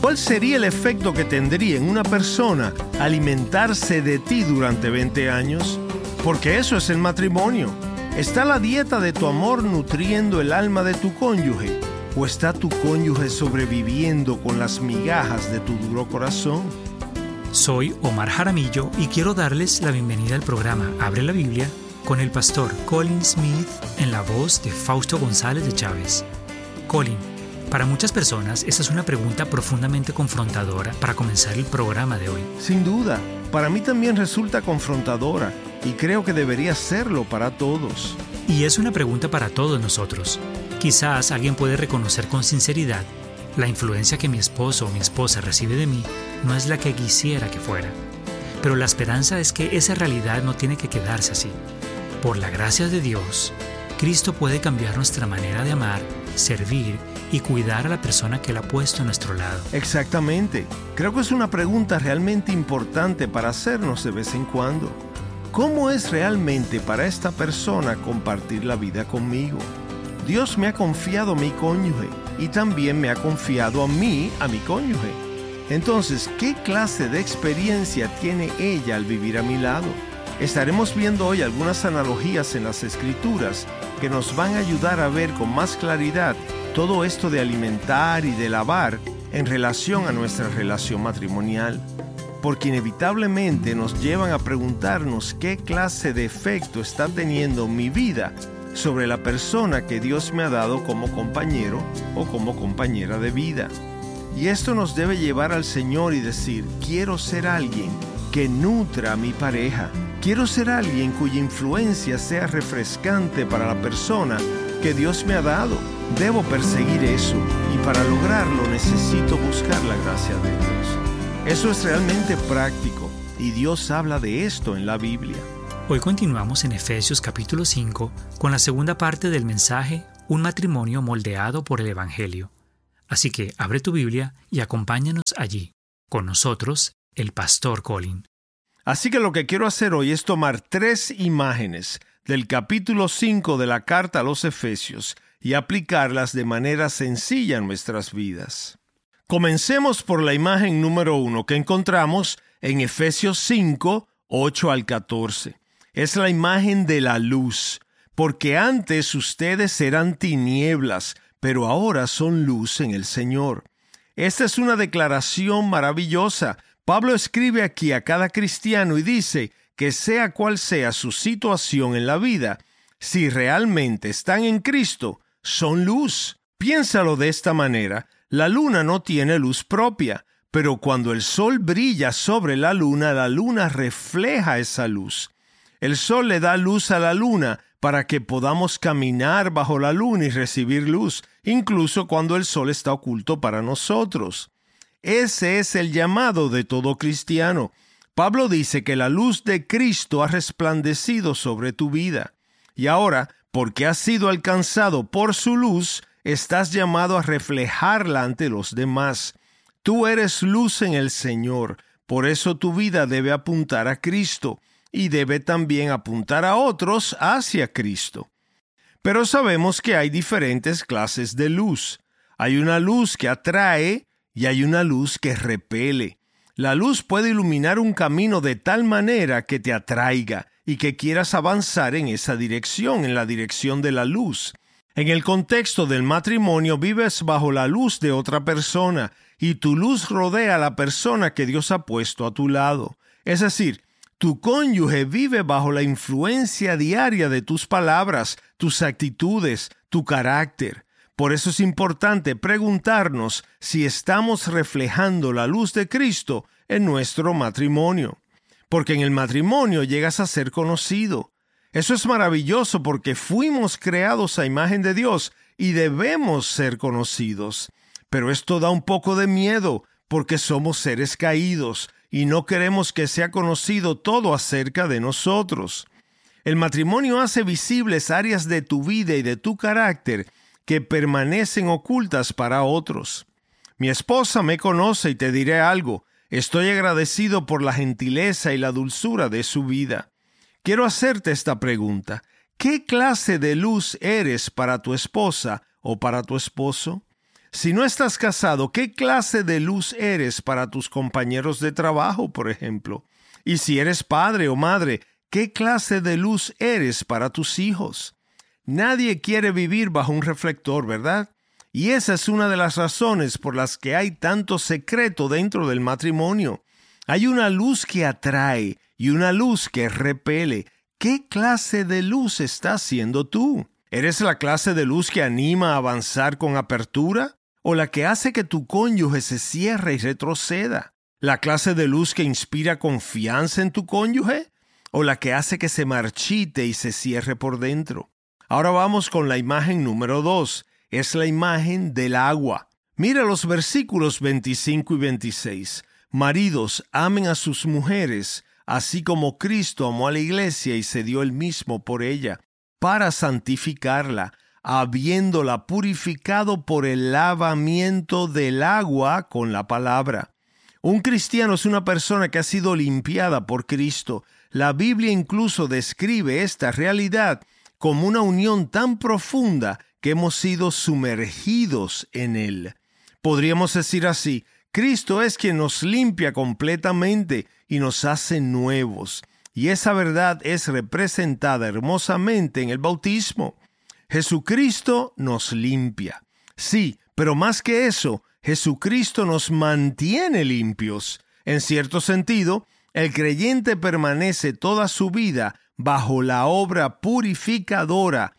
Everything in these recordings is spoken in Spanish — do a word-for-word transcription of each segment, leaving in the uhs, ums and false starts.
¿Cuál sería el efecto que tendría en una persona alimentarse de ti durante veinte años? Porque eso es el matrimonio. ¿Está la dieta de tu amor nutriendo el alma de tu cónyuge? ¿O está tu cónyuge sobreviviendo con las migajas de tu duro corazón? Soy Omar Jaramillo y quiero darles la bienvenida al programa Abre la Biblia con el pastor Colin Smith en la voz de Fausto González de Chávez. Colin, para muchas personas esta es una pregunta profundamente confrontadora para comenzar el programa de hoy. Sin duda, para mí también resulta confrontadora y creo que debería serlo para todos. Y es una pregunta para todos nosotros. Quizás alguien puede reconocer con sinceridad: la influencia que mi esposo o mi esposa recibe de mí no es la que quisiera que fuera. Pero la esperanza es que esa realidad no tiene que quedarse así. Por la gracia de Dios, Cristo puede cambiar nuestra manera de amar, servir y cuidar a la persona que Él ha puesto a nuestro lado. Exactamente. Creo que es una pregunta realmente importante para hacernos de vez en cuando. ¿Cómo es realmente para esta persona compartir la vida conmigo? Dios me ha confiado a mi cónyuge y también me ha confiado a mí, a mi cónyuge. Entonces, ¿qué clase de experiencia tiene ella al vivir a mi lado? Estaremos viendo hoy algunas analogías en las Escrituras que nos van a ayudar a ver con más claridad todo esto de alimentar y de lavar en relación a nuestra relación matrimonial, porque inevitablemente nos llevan a preguntarnos qué clase de efecto está teniendo mi vida sobre la persona que Dios me ha dado como compañero o como compañera de vida. Y esto nos debe llevar al Señor y decir: quiero ser alguien que nutra a mi pareja. Quiero ser alguien cuya influencia sea refrescante para la persona que Dios me ha dado. Debo perseguir eso y para lograrlo necesito buscar la gracia de Dios. Eso es realmente práctico y Dios habla de esto en la Biblia. Hoy continuamos en Efesios capítulo cinco con la segunda parte del mensaje Un matrimonio moldeado por el Evangelio. Así que abre tu Biblia y acompáñanos allí. Con nosotros, el pastor Colin. Así que lo que quiero hacer hoy es tomar tres imágenes del capítulo cinco de la carta a los Efesios y aplicarlas de manera sencilla en nuestras vidas. Comencemos por la imagen número uno que encontramos en Efesios cinco, ocho al catorce. Es la imagen de la luz, porque antes ustedes eran tinieblas, pero ahora son luz en el Señor. Esta es una declaración maravillosa. Pablo escribe aquí a cada cristiano y dice que sea cual sea su situación en la vida, si realmente están en Cristo, son luz. Piénsalo de esta manera: la luna no tiene luz propia, pero cuando el sol brilla sobre la luna, la luna refleja esa luz. El sol le da luz a la luna para que podamos caminar bajo la luna y recibir luz, incluso cuando el sol está oculto para nosotros. Ese es el llamado de todo cristiano. Pablo dice que la luz de Cristo ha resplandecido sobre tu vida. Y ahora, porque has sido alcanzado por su luz, estás llamado a reflejarla ante los demás. Tú eres luz en el Señor, por eso tu vida debe apuntar a Cristo y debe también apuntar a otros hacia Cristo. Pero sabemos que hay diferentes clases de luz. Hay una luz que atrae y hay una luz que repele. La luz puede iluminar un camino de tal manera que te atraiga y que quieras avanzar en esa dirección, en la dirección de la luz. En el contexto del matrimonio vives bajo la luz de otra persona y tu luz rodea a la persona que Dios ha puesto a tu lado. Es decir, tu cónyuge vive bajo la influencia diaria de tus palabras, tus actitudes, tu carácter. Por eso es importante preguntarnos si estamos reflejando la luz de Cristo en nuestro matrimonio. Porque en el matrimonio llegas a ser conocido. Eso es maravilloso porque fuimos creados a imagen de Dios y debemos ser conocidos. Pero esto da un poco de miedo porque somos seres caídos y no queremos que sea conocido todo acerca de nosotros. El matrimonio hace visibles áreas de tu vida y de tu carácter que permanecen ocultas para otros. Mi esposa me conoce y te diré algo. Estoy agradecido por la gentileza y la dulzura de su vida. Quiero hacerte esta pregunta. ¿Qué clase de luz eres para tu esposa o para tu esposo? Si no estás casado, ¿qué clase de luz eres para tus compañeros de trabajo, por ejemplo? Y si eres padre o madre, ¿qué clase de luz eres para tus hijos? Nadie quiere vivir bajo un reflector, ¿verdad? Y esa es una de las razones por las que hay tanto secreto dentro del matrimonio. Hay una luz que atrae y una luz que repele. ¿Qué clase de luz estás siendo tú? ¿Eres la clase de luz que anima a avanzar con apertura? ¿O la que hace que tu cónyuge se cierre y retroceda? ¿La clase de luz que inspira confianza en tu cónyuge? ¿O la que hace que se marchite y se cierre por dentro? Ahora vamos con la imagen número dos. Es la imagen del agua. Mira los versículos veinticinco y veintiséis. Maridos, amen a sus mujeres, así como Cristo amó a la iglesia y se dio él mismo por ella, para santificarla, habiéndola purificado por el lavamiento del agua con la palabra. Un cristiano es una persona que ha sido limpiada por Cristo. La Biblia incluso describe esta realidad como una unión tan profunda que hemos sido sumergidos en él. Podríamos decir así: Cristo es quien nos limpia completamente y nos hace nuevos. Y esa verdad es representada hermosamente en el bautismo. Jesucristo nos limpia. Sí, pero más que eso, Jesucristo nos mantiene limpios. En cierto sentido, el creyente permanece toda su vida bajo la obra purificadora,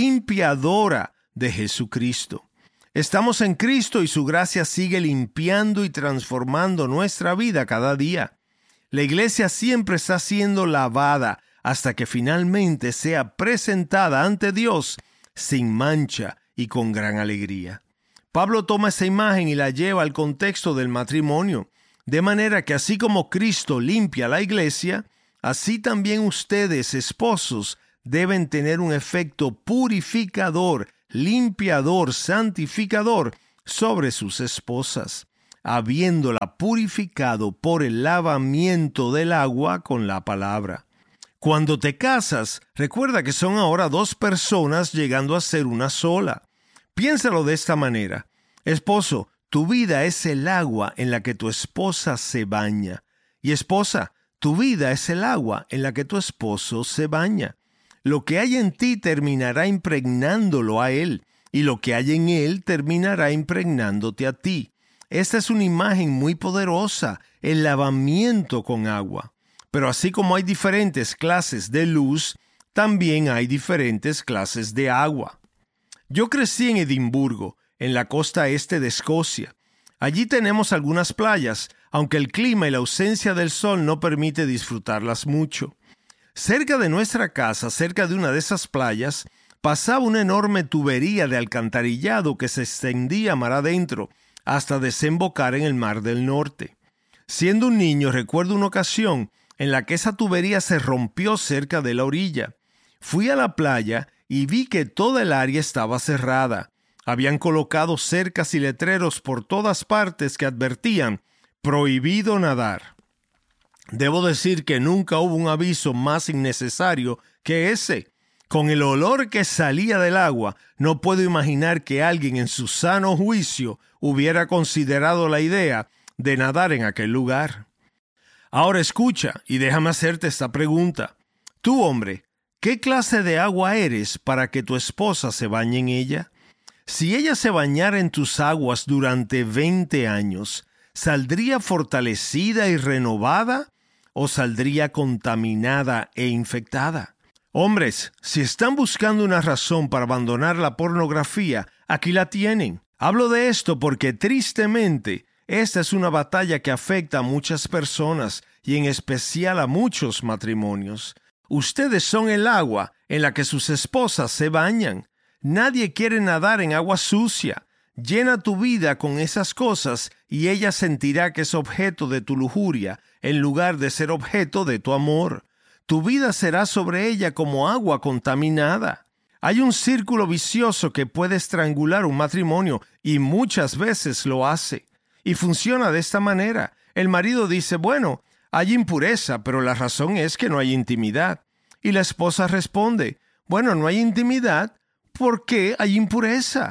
limpiadora de Jesucristo. Estamos en Cristo y su gracia sigue limpiando y transformando nuestra vida cada día. La iglesia siempre está siendo lavada hasta que finalmente sea presentada ante Dios sin mancha y con gran alegría. Pablo toma esa imagen y la lleva al contexto del matrimonio, de manera que así como Cristo limpia la iglesia, así también ustedes, esposos, deben tener un efecto purificador, limpiador, santificador sobre sus esposas, habiéndola purificado por el lavamiento del agua con la palabra. Cuando te casas, recuerda que son ahora dos personas llegando a ser una sola. Piénsalo de esta manera. Esposo, tu vida es el agua en la que tu esposa se baña. Y esposa, tu vida es el agua en la que tu esposo se baña. Lo que hay en ti terminará impregnándolo a él, y lo que hay en él terminará impregnándote a ti. Esta es una imagen muy poderosa, el lavamiento con agua. Pero así como hay diferentes clases de luz, también hay diferentes clases de agua. Yo crecí en Edimburgo, en la costa este de Escocia. Allí tenemos algunas playas, aunque el clima y la ausencia del sol no permite disfrutarlas mucho. Cerca de nuestra casa, cerca de una de esas playas, pasaba una enorme tubería de alcantarillado que se extendía mar adentro hasta desembocar en el Mar del Norte. Siendo un niño, recuerdo una ocasión en la que esa tubería se rompió cerca de la orilla. Fui a la playa y vi que toda el área estaba cerrada. Habían colocado cercas y letreros por todas partes que advertían: prohibido nadar. Debo decir que nunca hubo un aviso más innecesario que ese. Con el olor que salía del agua, no puedo imaginar que alguien en su sano juicio hubiera considerado la idea de nadar en aquel lugar. Ahora escucha y déjame hacerte esta pregunta. Tú, hombre, ¿qué clase de agua eres para que tu esposa se bañe en ella? Si ella se bañara en tus aguas durante veinte años, ¿saldría fortalecida y renovada o saldría contaminada e infectada? Hombres, si están buscando una razón para abandonar la pornografía, aquí la tienen. Hablo de esto porque tristemente esta es una batalla que afecta a muchas personas y en especial a muchos matrimonios. Ustedes son el agua en la que sus esposas se bañan. Nadie quiere nadar en agua sucia. Llena tu vida con esas cosas y ella sentirá que es objeto de tu lujuria en lugar de ser objeto de tu amor. Tu vida será sobre ella como agua contaminada. Hay un círculo vicioso que puede estrangular un matrimonio y muchas veces lo hace. Y funciona de esta manera. El marido dice, bueno, hay impureza, pero la razón es que no hay intimidad. Y la esposa responde, bueno, no hay intimidad, ¿por qué hay impureza?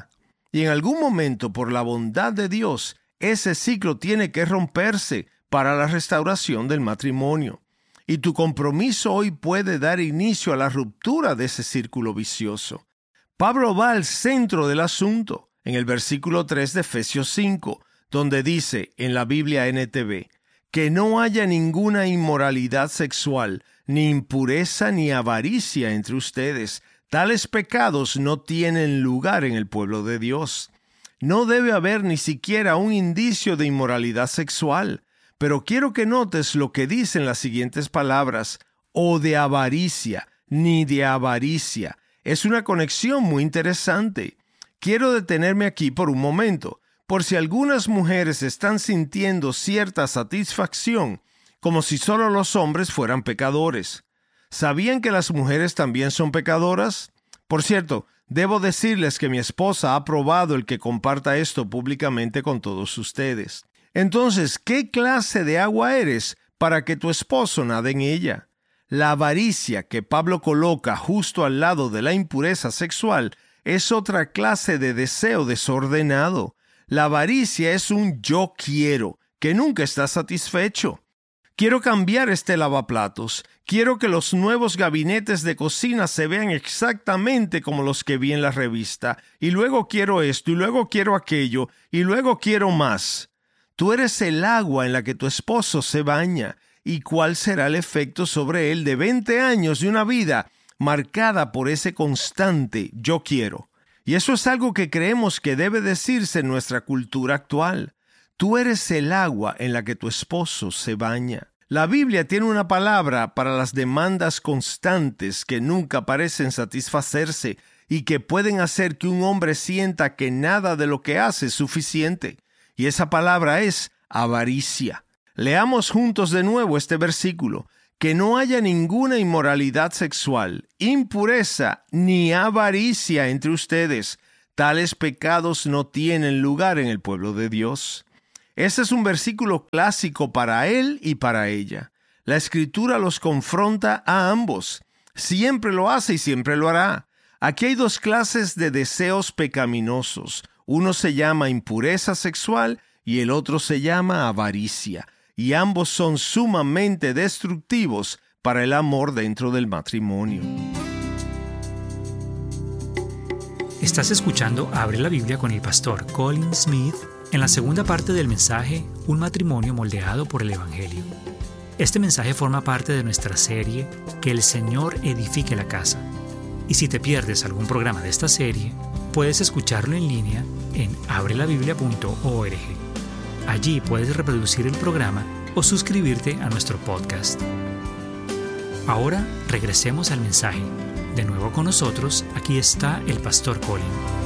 Y en algún momento, por la bondad de Dios, ese ciclo tiene que romperse para la restauración del matrimonio. Y tu compromiso hoy puede dar inicio a la ruptura de ese círculo vicioso. Pablo va al centro del asunto en el versículo tres de Efesios cinco, donde dice en la Biblia N T V, que no haya ninguna inmoralidad sexual, ni impureza ni avaricia entre ustedes. Tales pecados no tienen lugar en el pueblo de Dios. No debe haber ni siquiera un indicio de inmoralidad sexual. Pero quiero que notes lo que dicen las siguientes palabras, o de avaricia, ni de avaricia. Es una conexión muy interesante. Quiero detenerme aquí por un momento, por si algunas mujeres están sintiendo cierta satisfacción, como si solo los hombres fueran pecadores. ¿Sabían que las mujeres también son pecadoras? Por cierto, debo decirles que mi esposa ha aprobado el que comparta esto públicamente con todos ustedes. Entonces, ¿qué clase de agua eres para que tu esposo nade en ella? La avaricia que Pablo coloca justo al lado de la impureza sexual es otra clase de deseo desordenado. La avaricia es un yo quiero, que nunca está satisfecho. Quiero cambiar este lavaplatos. Quiero que los nuevos gabinetes de cocina se vean exactamente como los que vi en la revista. Y luego quiero esto, y luego quiero aquello, y luego quiero más. Tú eres el agua en la que tu esposo se baña. ¿Y cuál será el efecto sobre él de veinte años de una vida marcada por ese constante yo quiero? Y eso es algo que creemos que debe decirse en nuestra cultura actual. Tú eres el agua en la que tu esposo se baña. La Biblia tiene una palabra para las demandas constantes que nunca parecen satisfacerse y que pueden hacer que un hombre sienta que nada de lo que hace es suficiente. Y esa palabra es avaricia. Leamos juntos de nuevo este versículo. Que no haya ninguna inmoralidad sexual, impureza ni avaricia entre ustedes. Tales pecados no tienen lugar en el pueblo de Dios. Este es un versículo clásico para él y para ella. La Escritura los confronta a ambos. Siempre lo hace y siempre lo hará. Aquí hay dos clases de deseos pecaminosos. Uno se llama impureza sexual y el otro se llama avaricia. Y ambos son sumamente destructivos para el amor dentro del matrimonio. Estás escuchando Abre la Biblia con el pastor Colin Smith en la segunda parte del mensaje Un matrimonio moldeado por el Evangelio. Este mensaje forma parte de nuestra serie Que el Señor edifique la casa. Y si te pierdes algún programa de esta serie, puedes escucharlo en línea en abre la biblia punto org. Allí puedes reproducir el programa o suscribirte a nuestro podcast. Ahora regresemos al mensaje. De nuevo con nosotros, aquí está el pastor Colin.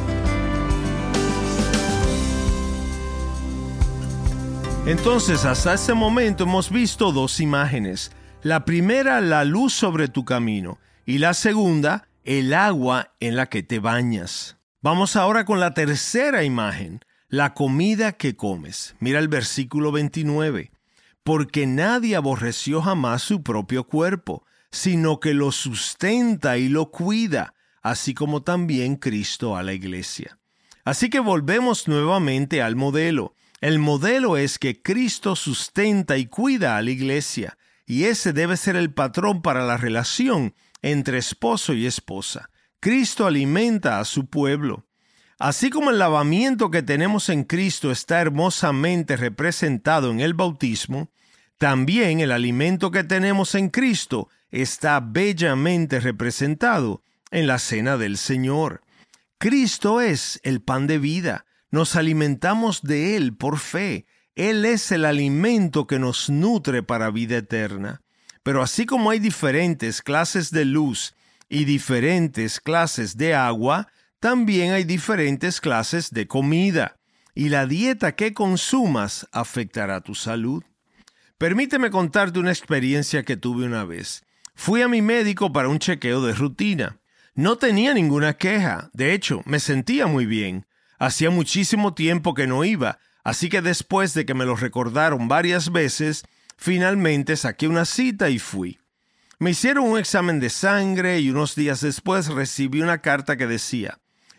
Entonces, hasta este momento hemos visto dos imágenes. La primera, la luz sobre tu camino, y la segunda, el agua en la que te bañas. Vamos ahora con la tercera imagen, la comida que comes. Mira el versículo veintinueve. Porque nadie aborreció jamás su propio cuerpo, sino que lo sustenta y lo cuida, así como también Cristo a la iglesia. Así que volvemos nuevamente al modelo. El modelo es que Cristo sustenta y cuida a la iglesia, y ese debe ser el patrón para la relación entre esposo y esposa. Cristo alimenta a su pueblo. Así como el lavamiento que tenemos en Cristo está hermosamente representado en el bautismo, también el alimento que tenemos en Cristo está bellamente representado en la cena del Señor. Cristo es el pan de vida. Nos alimentamos de Él por fe. Él es el alimento que nos nutre para vida eterna. Pero así como hay diferentes clases de luz y diferentes clases de agua, también hay diferentes clases de comida. Y la dieta que consumas afectará tu salud. Permíteme contarte una experiencia que tuve una vez. Fui a mi médico para un chequeo de rutina. No tenía ninguna queja. De hecho, me sentía muy bien. Hacía muchísimo tiempo que no iba, así que después de que me lo recordaron varias veces, finalmente saqué una cita y fui. Me hicieron un examen de sangre y unos días después recibí una carta que decía: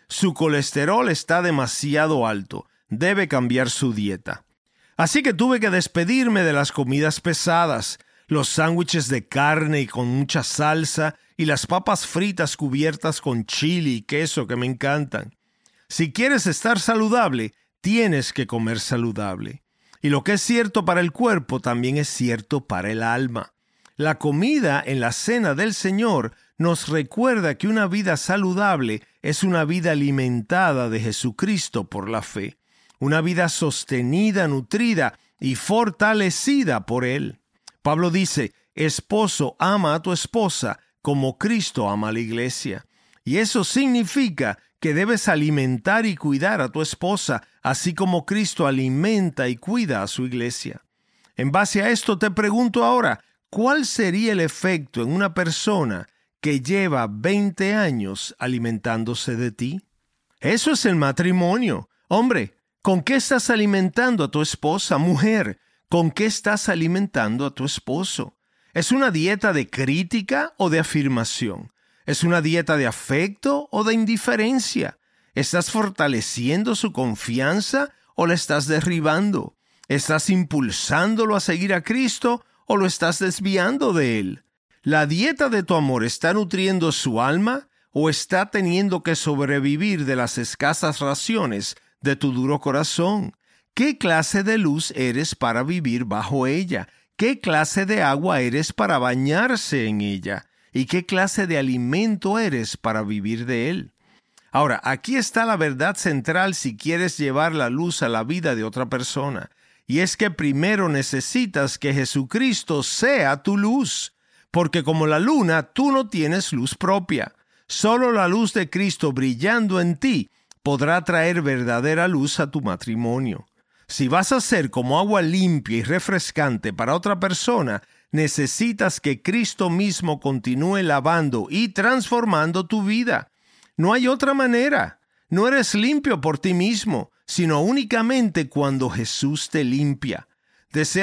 Su colesterol está demasiado alto. Debe cambiar su dieta. Así que tuve que despedirme de las comidas pesadas, los sándwiches de carne y con mucha salsa y las papas fritas cubiertas con chili y queso que me encantan. Si quieres estar saludable, tienes que comer saludable. Y lo que es cierto para el cuerpo también es cierto para el alma. La comida en la cena del Señor nos recuerda que una vida saludable es una vida alimentada de Jesucristo por la fe. Una vida sostenida, nutrida y fortalecida por Él. Pablo dice, esposo, ama a tu esposa como Cristo ama a la iglesia. Y eso significa que debes alimentar y cuidar a tu esposa, así como Cristo alimenta y cuida a su iglesia. En base a esto te pregunto ahora, ¿cuál sería el efecto en una persona que lleva veinte años alimentándose de ti? Eso es el matrimonio. Hombre, ¿con qué estás alimentando a tu esposa? Mujer, ¿con qué estás alimentando a tu esposo? ¿Es una dieta de crítica o de afirmación? ¿Es una dieta de afecto o de indiferencia? ¿Estás fortaleciendo su confianza o la estás derribando? ¿Estás impulsándolo a seguir a Cristo o lo estás desviando de Él? ¿La dieta de tu amor está nutriendo su alma o está teniendo que sobrevivir de las escasas raciones de tu duro corazón? ¿Qué clase de luz eres para vivir bajo ella? ¿Qué clase de agua eres para bañarse en ella? ¿Y qué clase de alimento eres para vivir de él? Ahora, aquí está la verdad central si quieres llevar la luz a la vida de otra persona. Y es que primero necesitas que Jesucristo sea tu luz. Porque como la luna, tú no tienes luz propia. Solo la luz de Cristo brillando en ti podrá traer verdadera luz a tu matrimonio. Si vas a ser como agua limpia y refrescante para otra persona, necesitas que Cristo mismo continúe lavando y transformando tu vida. No hay otra manera. No eres limpio por ti mismo, sino únicamente cuando Jesús te limpia. Desea